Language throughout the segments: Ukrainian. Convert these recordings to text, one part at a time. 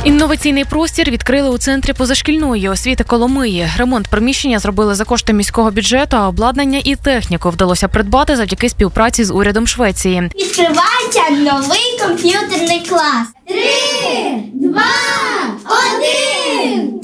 Інноваційний простір відкрили у центрі позашкільної освіти Коломиї. Ремонт приміщення зробили за кошти міського бюджету, а обладнання і техніку вдалося придбати завдяки співпраці з урядом Швеції. Відкривається новий комп'ютерний клас. 3, 2, 1!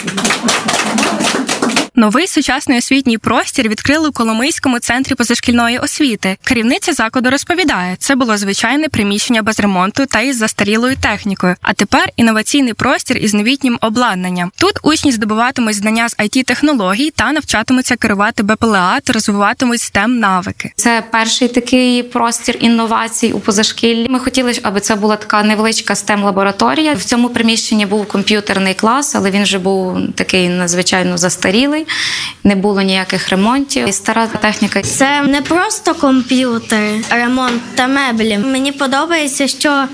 Новий сучасний освітній простір відкрили у Коломийському центрі позашкільної освіти. Керівниця закладу розповідає, це було звичайне приміщення без ремонту та із застарілою технікою. А тепер інноваційний простір із новітнім обладнанням. Тут учні здобуватимуть знання з IT-технологій та навчатимуться керувати БПЛА та розвиватимуть STEM-навики. Це перший такий простір інновацій у позашкіллі. Ми хотіли, аби це була така невеличка STEM-лабораторія. В цьому приміщенні був комп'ютерний клас, але він вже був такий надзвичайно застарілий. Не було ніяких ремонтів. І стара техніка. Це не просто комп'ютер, ремонт та меблі. Мені подобається, що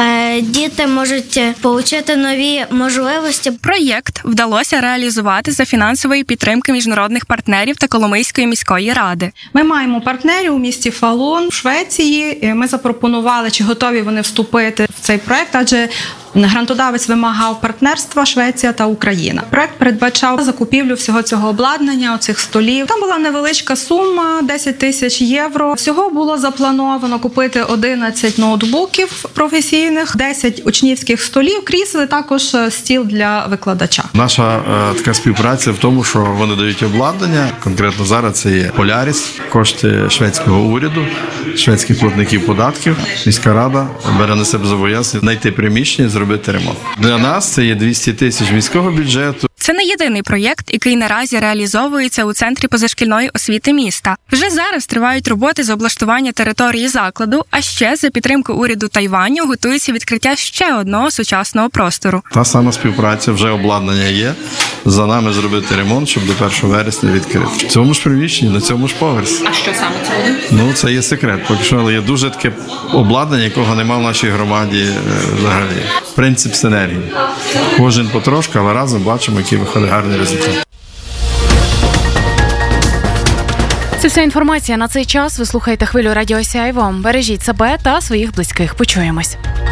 діти можуть отримати нові можливості. Проєкт вдалося реалізувати за фінансової підтримки міжнародних партнерів та Коломийської міської ради. Ми маємо партнерів у місті Фалун, в Швеції. Ми запропонували, чи готові вони вступити в цей проєкт, адже грантодавець вимагав партнерства Швеція та Україна. Проект передбачав закупівлю всього цього обладнання, оцих столів. Там була невеличка сума, 10 тисяч євро. Всього було заплановано купити 11 ноутбуків професійних, 10 учнівських столів, крісел, також стіл для викладача. Наша така співпраця в тому, що вони дають обладнання. Конкретно зараз це є Polaris, кошти шведського уряду, шведських платників податків. Міська рада бере на себе зобов'язання знайти приміщення, зробити ремонт. Для нас це є 200 тисяч міського бюджету. Це не єдиний проєкт, який наразі реалізовується у центрі позашкільної освіти міста. Вже зараз тривають роботи з облаштування території закладу, а ще за підтримки уряду Тайваню готується відкриття ще одного сучасного простору. Та сама співпраця, вже обладнання є. За нами зробити ремонт, щоб до 1 вересня відкрити. В цьому ж приміщенні, на цьому ж поверсі. А що саме це буде? Це є секрет. Поки що, але є дуже таке обладнання, якого немає в нашій громаді взагалі. Принцип синергії. Кожен потрошку, але разом бачимо, який виходить гарний результат. Це вся інформація на цей час. Ви слухаєте хвилю Радіо Сяйво. Бережіть себе та своїх близьких. Почуємось.